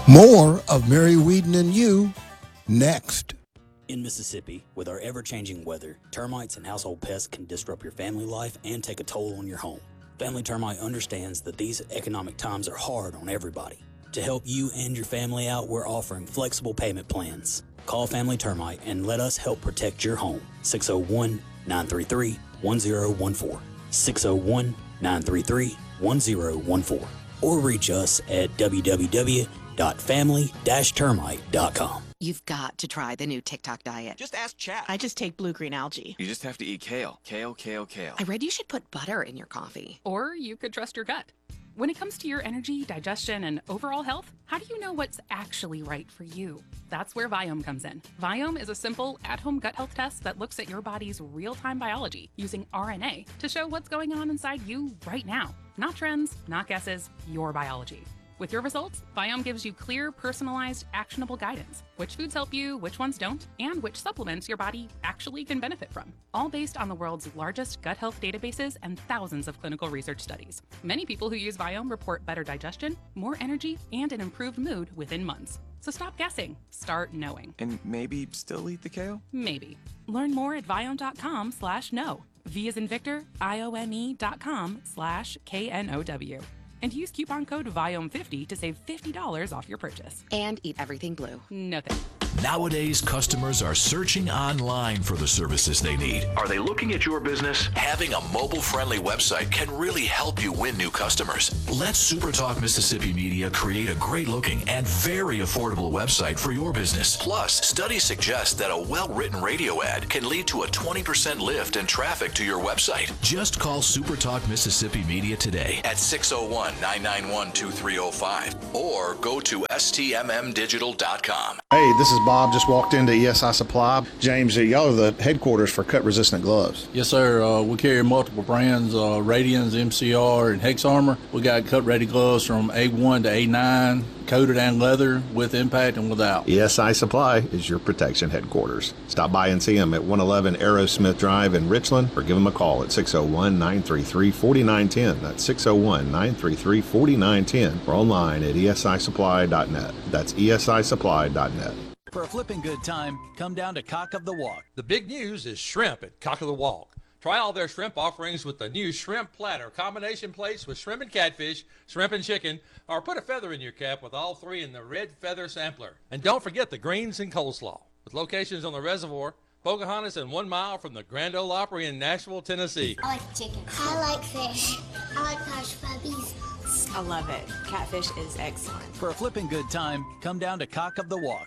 More of Mary Whedon and You next. In Mississippi, with our ever-changing weather, termites and household pests can disrupt your family life and take a toll on your home. Family Termite understands that these economic times are hard on everybody. To help you and your family out, we're offering flexible payment plans. Call Family Termite and let us help protect your home. 601-933-1014. 601-933-1014. Or reach us at www.family-termite.com. You've got to try the new TikTok diet. Just ask chat. I just take blue-green algae. You just have to eat kale. Kale, kale, kale. I read you should put butter in your coffee. Or you could trust your gut. When it comes to your energy, digestion, and overall health, how do you know what's actually right for you? That's where Viome comes in. Viome is a simple, at-home gut health test that looks at your body's real-time biology using RNA to show what's going on inside you right now. Not trends, not guesses, your biology. With your results, Viome gives you clear, personalized, actionable guidance. Which foods help you, which ones don't, and which supplements your body actually can benefit from. All based on the world's largest gut health databases and thousands of clinical research studies. Many people who use Viome report better digestion, more energy, and an improved mood within months. So stop guessing. Start knowing. And maybe still eat the kale? Maybe. Learn more at viome.com/know. V as in Victor, IOME.com/KNOW. And use coupon code VIOME50 to save $50 off your purchase. And eat everything blue. No thanks. Nowadays, customers are searching online for the services they need. Are they looking at your business? Having a mobile-friendly website can really help you win new customers. Let SuperTalk Mississippi Media create a great-looking and very affordable website for your business. Plus, studies suggest that a well-written radio ad can lead to a 20% lift in traffic to your website. Just call SuperTalk Mississippi Media today at 601-991-2305 or go to stmmdigital.com. Hey, this is Bob. Just walked into ESI Supply. James, y'all are the headquarters for cut-resistant gloves. Yes, sir. We carry multiple brands, Radians, MCR, and Hex Armor. We got cut-ready gloves from A1 to A9, coated and leather, with impact and without. ESI Supply is your protection headquarters. Stop by and see them at 111 Aerosmith Drive in Richland, or give them a call at 601-933-4910. That's 601-933-4910, or online at esisupply.net. That's esisupply.net. For a flipping good time, come down to Cock of the Walk. The big news is shrimp at Cock of the Walk. Try all their shrimp offerings with the new shrimp platter, combination plates with shrimp and catfish, shrimp and chicken, or put a feather in your cap with all three in the red feather sampler. And don't forget the greens and coleslaw. With locations on the Reservoir, Pocahontas, and 1 mile from the Grand Ole Opry in Nashville, Tennessee. I like chicken. I like fish. I like hush puppies. I love it. Catfish is excellent. For a flipping good time, come down to Cock of the Walk.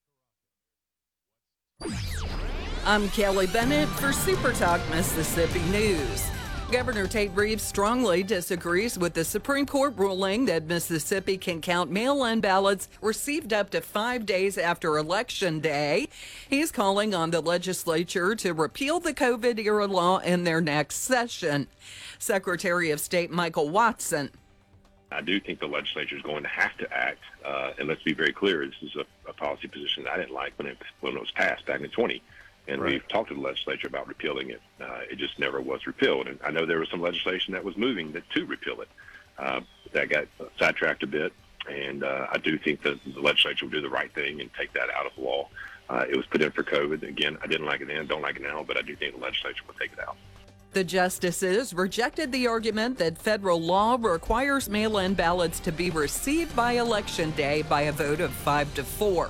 I'm Kelly Bennett for SuperTalk Mississippi News. Governor Tate Reeves strongly disagrees with the Supreme Court ruling that Mississippi can count mail-in ballots received up to 5 days after Election Day. He's calling on the legislature to repeal the COVID-era law in their next session. Secretary of State Michael Watson. I do think the legislature is going to have to act, and let's be very clear, this is a policy position that I didn't like when it was passed back in 20. And Right. We've talked to the legislature about repealing it. It just never was repealed. And I know there was some legislation that was moving to repeal it. That got sidetracked a bit. And I do think that the legislature will do the right thing and take that out of law. It was put in for COVID. Again, I didn't like it then, don't like it now, but I do think the legislature will take it out. The justices rejected the argument that federal law requires mail-in ballots to be received by Election Day by a vote of 5-4.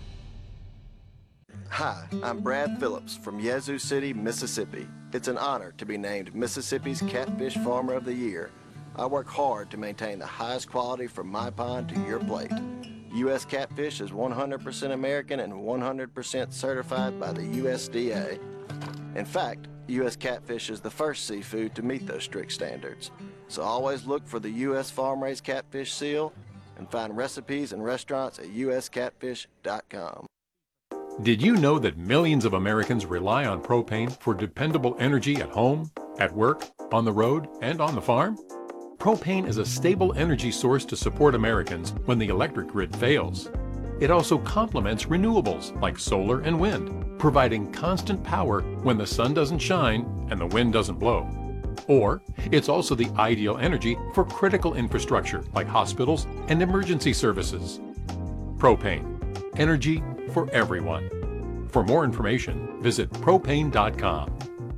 Hi, I'm Brad Phillips from Yazoo City, Mississippi. It's an honor to be named Mississippi's Catfish Farmer of the Year. I work hard to maintain the highest quality from my pond to your plate. U.S. Catfish is 100% American and 100% certified by the USDA. In fact, U.S. Catfish is the first seafood to meet those strict standards. So always look for the U.S. Farm-Raised Catfish seal and find recipes and restaurants at uscatfish.com. Did you know that millions of Americans rely on propane for dependable energy at home, at work, on the road, and on the farm? Propane is a stable energy source to support Americans when the electric grid fails. It also complements renewables like solar and wind, providing constant power when the sun doesn't shine and the wind doesn't blow. Or, it's also the ideal energy for critical infrastructure like hospitals and emergency services. Propane. Energy for everyone. For more information, visit propane.com.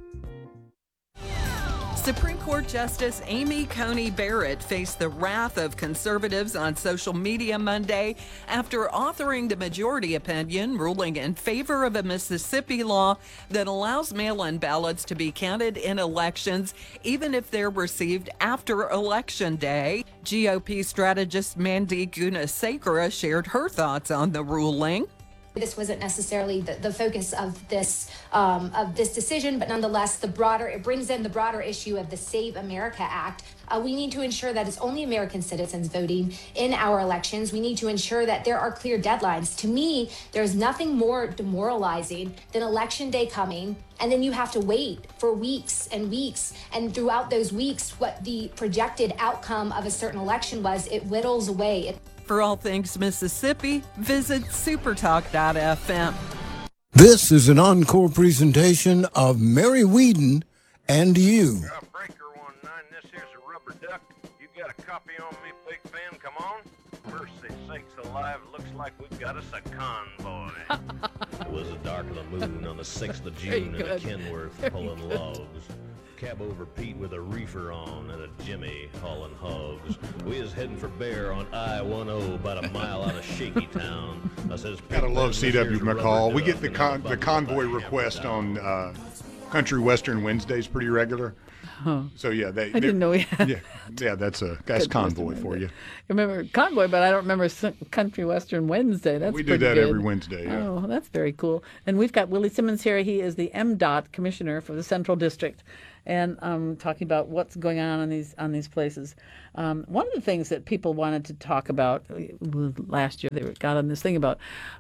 Supreme Court Justice Amy Coney Barrett faced the wrath of conservatives on social media Monday after authoring the majority opinion ruling in favor of a Mississippi law that allows mail-in ballots to be counted in elections even if they're received after Election Day. GOP strategist Mandy Gunasekara shared her thoughts on the ruling. This wasn't necessarily the focus of this decision, but nonetheless, it brings in the broader issue of the Save America Act. We need to ensure that it's only American citizens voting in our elections. We need to ensure that there are clear deadlines. To me, there's nothing more demoralizing than Election Day coming, and then you have to wait for weeks and weeks. And throughout those weeks, what the projected outcome of a certain election was, it whittles away. For all things Mississippi, visit supertalk.fm. This is an encore presentation of Mary Whedon and You. Breaker 19, this here's a rubber duck. You got a copy on me, big fan? Come on. Mercy sakes alive, looks like we've got us a convoy. It was the dark of the moon on the 6th of June in Kenworth pulling logs. Cab over Pete with a reefer on and a Jimmy hauling hogs. We is heading for Bear on I-10 about a mile out of Shaky Town. I says, gotta love C.W. McCall. We get the convoy request on Country Western Wednesdays pretty regular. Huh. So yeah, I didn't know we had. Yeah, that's convoy for you. I remember convoy, but I don't remember Country Western Wednesday. That's we do that good. every Wednesday. Yeah. Oh, that's very cool. And we've got Willie Simmons here. He is the MDOT commissioner for the Central District, and talking about what's going on these places. One of the things that people wanted to talk about last year, they got on this thing about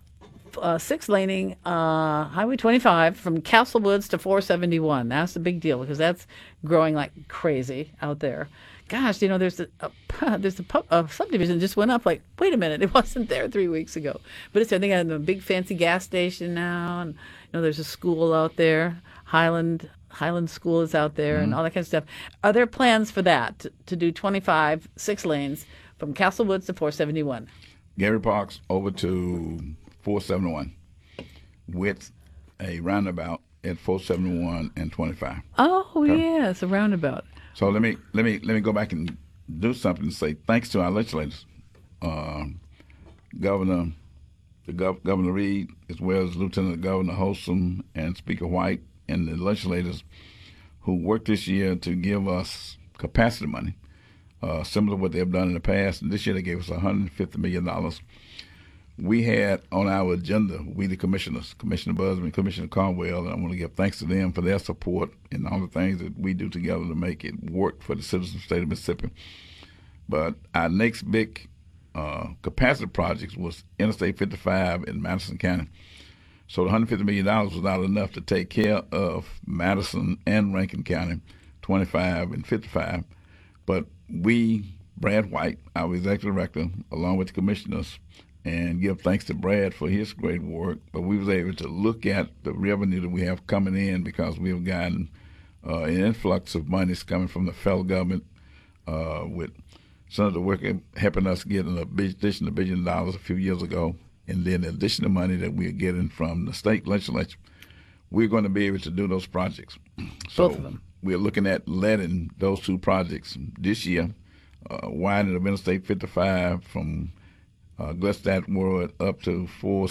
6-laning Highway 25 from Castle Woods to 471. That's a big deal because that's growing like crazy out there. Gosh, there's a subdivision just went up. Like, wait a minute, it wasn't there 3 weeks ago, but it's there. They got a big fancy gas station now, and there's a school out there. Highland School is out there, and all that kind of stuff. Are there plans for that to do 25 6 lanes from Castle Woods to 471? Gary Parks over to 471 with a roundabout at 471 and 25. Oh, okay. Yeah, it's a roundabout. So let me go back and do something and say thanks to our legislators, Governor Reed, as well as Lieutenant Governor Holsom and Speaker White, and the legislators who worked this year to give us capacity money, similar to what they've done in the past. And this year they gave us $150 million. We had on our agenda, we the commissioners, Commissioner Busby, Commissioner Caldwell, and I want to give thanks to them for their support and all the things that we do together to make it work for the citizens of the state of Mississippi. But our next big capacity projects was Interstate 55 in Madison County. So the $150 million was not enough to take care of Madison and Rankin County, 25 and 55. But we, Brad White, our executive director, along with the commissioners, and give thanks to Brad for his great work, but we was able to look at the revenue that we have coming in because we have gotten an influx of monies coming from the federal government with Senator Wicker helping us get an additional $1 billion a few years ago, and then the additional money that we're getting from the state legislature. We're going to be able to do those projects. So both of them. We're looking at letting those two projects this year, widening of Interstate 55 from Gluckstadt Road up to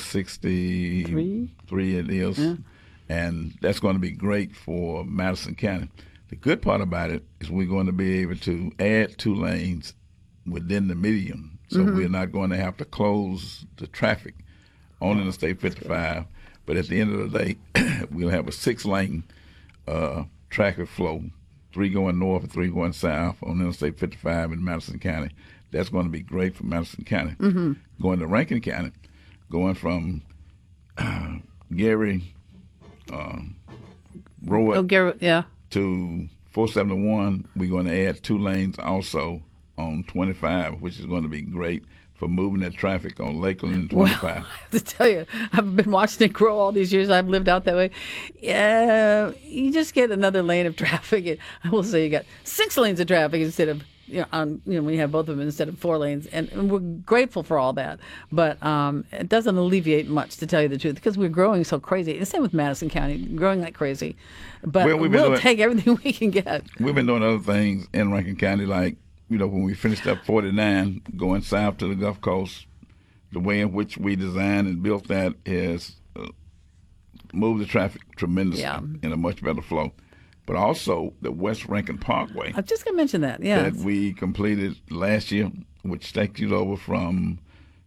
463 it is, and that's going to be great for Madison County. The good part about it is we're going to be able to add 2 lanes within the median, so we're not going to have to close the traffic on Interstate 55, but at the end of the day, we'll have a 6-lane traffic flow, 3 going north and 3 going south on Interstate 55 in Madison County. That's going to be great for Madison County. Going to Rankin County, going from Gary Road to 471, we're going to add 2 lanes also on 25, which is going to be great for moving that traffic on Lakeland and 25. Well, I have to tell you, I've been watching it grow all these years. I've lived out that way. Yeah, you just get another lane of traffic. I will say you got 6 lanes of traffic instead of we have both of them instead of 4 lanes, and we're grateful for all that. But it doesn't alleviate much, to tell you the truth, because we're growing so crazy. The same with Madison County, growing like crazy. But we'll take everything we can get. We've been doing other things in Rankin County, like when we finished up 49, going south to the Gulf Coast. The way in which we designed and built that is moved the traffic tremendously in a much better flow. But also the West Rankin Parkway. I was just going to mention that, that we completed last year, which takes you over from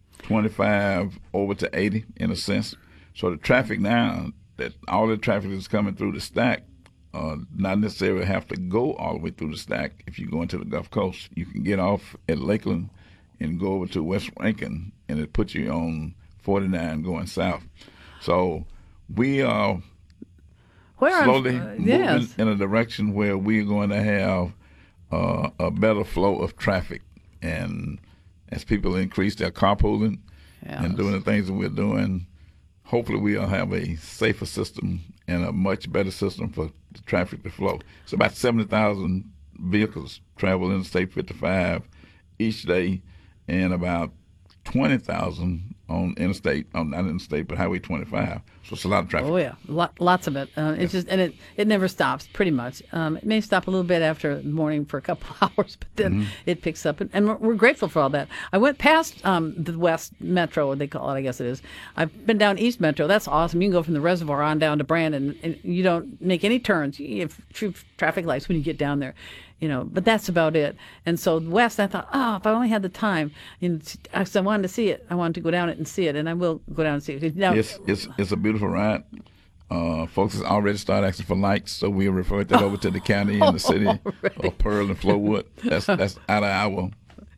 25 over to 80 in a sense. So the traffic now, that all the traffic that's coming through the stack, not necessarily have to go all the way through the stack. If you go into the Gulf Coast, you can get off at Lakeland and go over to West Rankin, and it puts you on 49 going south. So we are slowly moving in a direction where we're going to have a better flow of traffic. And as people increase their carpooling and doing the things that we're doing, hopefully we'll have a safer system and a much better system for the traffic to flow. It's about 70,000 vehicles travel Interstate 55 each day, and about 20,000 on interstate, not interstate, but Highway 25. So it's a lot of traffic. Oh yeah, lots of it. It's just, and it never stops, pretty much. It may stop a little bit after the morning for a couple hours, but then it picks up, and we're grateful for all that. I went past the West Metro, what they call it, I guess it is. I've been down East Metro. That's awesome. You can go from the reservoir on down to Brandon, and you don't make any turns. You have true traffic lights when you get down there. But that's about it. And so West, I thought, if I only had the time, I wanted to see it. I wanted to go down it and see it, and I will go down and see it. Now, it's a beautiful ride. Folks has already started asking for lights, so we referred that over to the county and the city of Pearl and Flowood. That's out of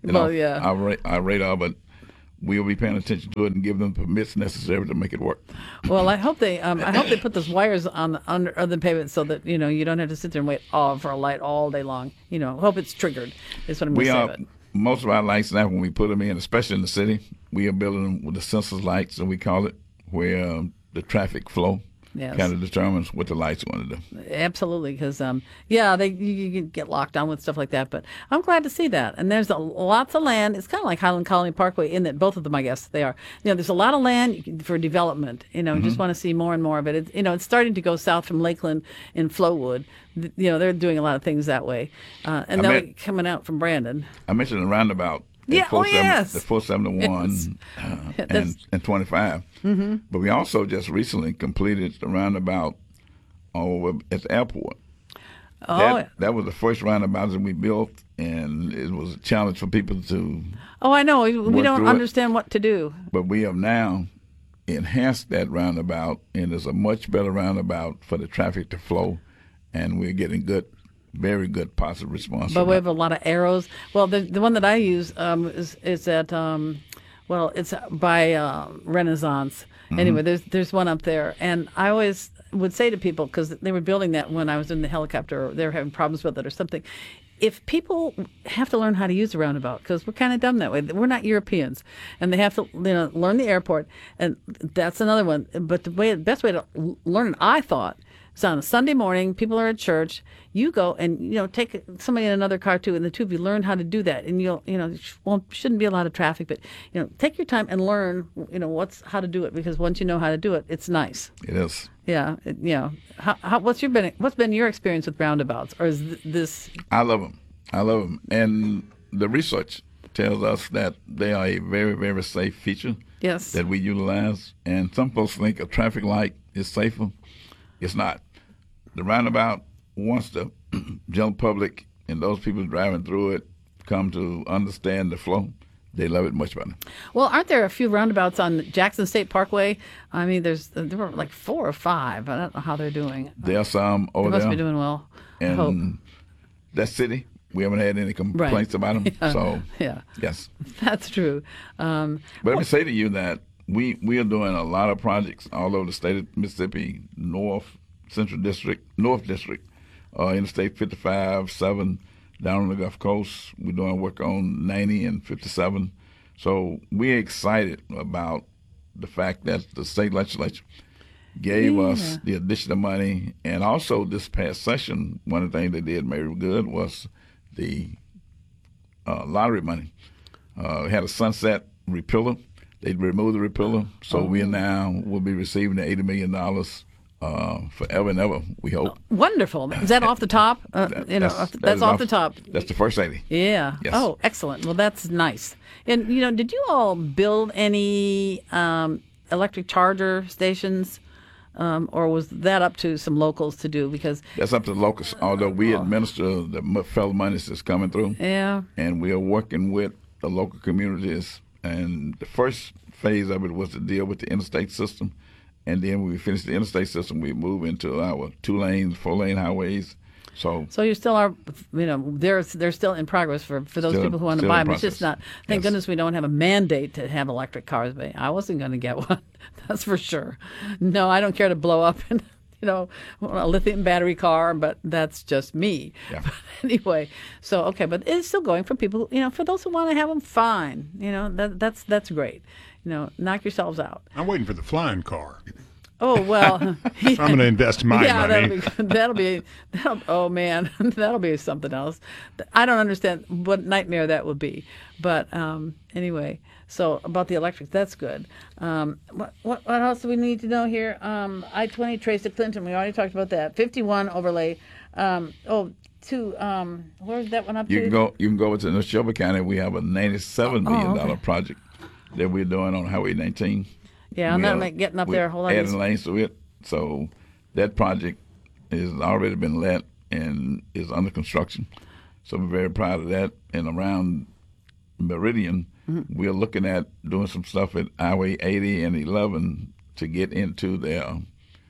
our radar, but we'll be paying attention to it and give them the permits necessary to make it work. Well, I hope they put those wires on under the pavement so that you don't have to sit there and wait for a light all day long. Hope it's triggered. Is what I'm going to say. Most of our lights now, when we put them in, especially in the city, we are building them with the sensors lights, and we call it, where the traffic flow kind of determines what the lights want to do. Absolutely, because you get locked down with stuff like that. But I'm glad to see that. And there's lots of land. It's kind of like Highland Colony Parkway in that both of them, I guess they are. There's a lot of land for development. Just want to see more and more of it. It's starting to go south from Lakeland in Flowood. They're doing a lot of things that way. And now coming out from Brandon. I mentioned the roundabout. The 471 and 25. Mm-hmm. But we also just recently completed the roundabout over at the airport. That was the first roundabout that we built, and it was a challenge for people to I know. We don't understand what to do. But we have now enhanced that roundabout, and it's a much better roundabout for the traffic to flow, and we're getting very good positive response. But we have a lot of arrows. Well, the one that I use is at it's by Renaissance. Mm-hmm. Anyway, there's one up there, and I always would say to people, because they were building that when I was in the helicopter, or they were having problems with it or something. If people have to learn how to use the roundabout, because we're kind of dumb that way. We're not Europeans, and they have to learn the airport, and that's another one. But the best way to learn it, I thought, is on a Sunday morning. People are at church. You go and take somebody in another car too, and the two of you learn how to do that. And shouldn't be a lot of traffic, but take your time and learn how to do it, because once you know how to do it, it's nice. It is. Yeah. What's been your experience with roundabouts, or is this? I love them, and the research tells us that they are a very, very safe feature. Yes. That we utilize, and some folks think a traffic light is safer. It's not. The roundabout, once the general public and those people driving through it come to understand the flow, they love it much better. Well, aren't there a few roundabouts on Jackson State Parkway? I mean, there were like 4 or 5. I don't know how they're doing. There are some over there. They must be doing well. And that city, we haven't had any complaints about them. Yeah. So, yeah. Yes. That's true. But let me say to you that we are doing a lot of projects all over the state of Mississippi, North District, Interstate 55, 7, down on the Gulf Coast. We're doing work on 90 and 57. So we're excited about the fact that the state legislature gave us the additional money. And also this past session, one of the things they did very good was the lottery money. We had a sunset repealer. They removed the repealer, so we now will be receiving the $80 million forever and ever, we hope. Wonderful. Is that off the top? That's off the top. That's the first 80. Yeah. Yes. Oh, excellent. Well, that's nice. And, did you all build any electric charger stations, or was that up to some locals to do? Because that's up to the locals, although we administer the federal monies that's coming through. Yeah. And we are working with the local communities. And the first phase of it was to deal with the interstate system. And then when we finish the interstate system, we move into our 2-lane, 4-lane highways. So you still are, they're still in progress for those people who want to buy them. It's just not, thank goodness we don't have a mandate to have electric cars. But I wasn't going to get one, that's for sure. No, I don't care to blow up a lithium battery car, but that's just me. Yeah. But anyway, so, okay, but it's still going for people, for those who want to have them, fine. That's great. Knock yourselves out. I'm waiting for the flying car. Oh, well. I'm going to invest my money. That'll be something else. I don't understand what nightmare that would be. But anyway, so about the electrics, that's good. What else do we need to know here? I-20 trace to Clinton. We already talked about that. 51 overlay. Where's that one up to? You can go to Neshoba County. We have a $97 million project that we're doing on Highway 19. Yeah, I'm not getting up there a whole lot. Adding lanes to it. So that project has already been let and is under construction. So we're very proud of that. And around Meridian, we're looking at doing some stuff at Highway 80 and 11 to get into their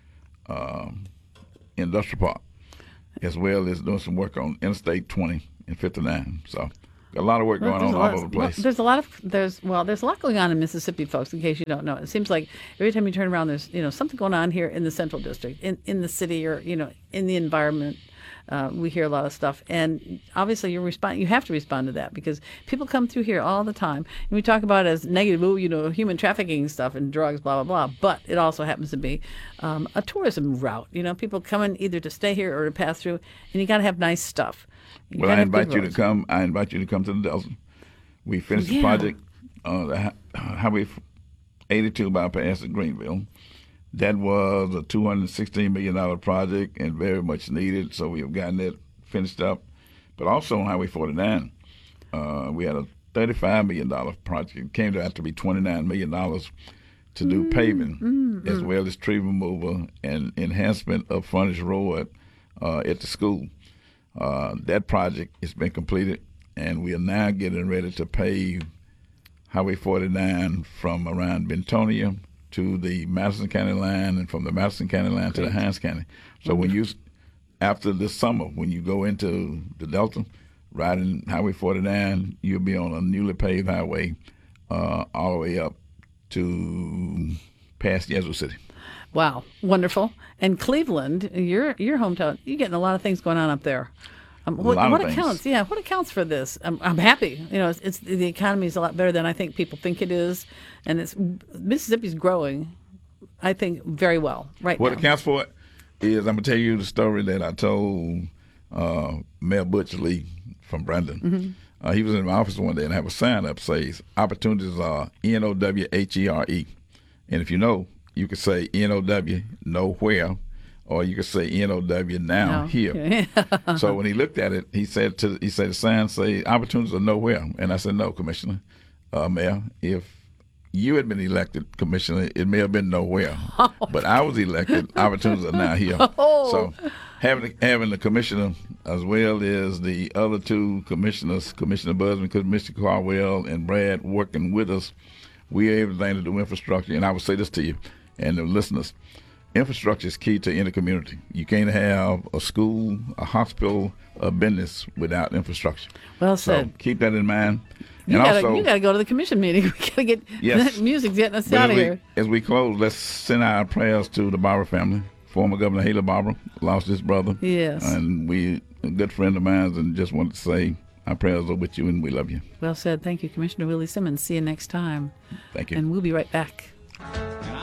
industrial park, as well as doing some work on Interstate 20 and 59. So a lot of work going on all over the place. There's a lot going on in Mississippi, folks, in case you don't know. It seems like every time you turn around, there's something going on here in the Central District, in the city, or in the environment. We hear a lot of stuff, and obviously you have to respond to that, because people come through here all the time, and we talk about it as negative, human trafficking stuff and drugs, blah blah blah. But it also happens to be a tourism route. People coming either to stay here or to pass through, and you got to have nice stuff. Well, I invite you to come. I invite you to come to the Delta. We finished the project, the Highway 82 bypass at Greenville. That was a $216 million project and very much needed, so we have gotten that finished up. But also on Highway 49, we had a $35 million project. It came out to be $29 million to do paving, as well as tree removal and enhancement of frontage road at the school. That project has been completed, and we are now getting ready to pave Highway 49 from around Bentonia to the Madison County line, and from the Madison County line to the Hinds County. So after this summer, when you go into the Delta, riding Highway 49, you'll be on a newly paved highway all the way up to past Yazoo City. Wow, wonderful. And Cleveland, your hometown, you're getting a lot of things going on up there. What accounts? Yeah, what accounts for this? I'm happy. It's the economy is a lot better than I think people think it is, and Mississippi's growing, I think, very well right now. What accounts for it is, I'm gonna tell you the story that I told Mayor Butch Lee from Brandon. He was in my office one day and I have a sign up says opportunities are NOWHERE, and if you could say NOW nowhere, or you could say NOW now here. So when he looked at it, he said the sign say opportunities are nowhere, and I said no, Commissioner, Mayor. If you had been elected Commissioner, it may have been nowhere, but I was elected. Opportunities are now here. So having the Commissioner as well as the other two commissioners, Commissioner Busman, Commissioner Caldwell, and Brad working with us, we are able to do infrastructure. And I would say this to you and the listeners. Infrastructure is key to any community. You can't have a school, a hospital, a business without infrastructure. Well said. So keep that in mind. You got to go to the commission meeting. We got to get that music's getting us out of here. As we close, let's send our prayers to the Barber family. Former Governor Haley Barber lost his brother. Yes. And a good friend of mine, and just wanted to say our prayers are with you and we love you. Well said. Thank you, Commissioner Willie Simmons. See you next time. Thank you. And we'll be right back.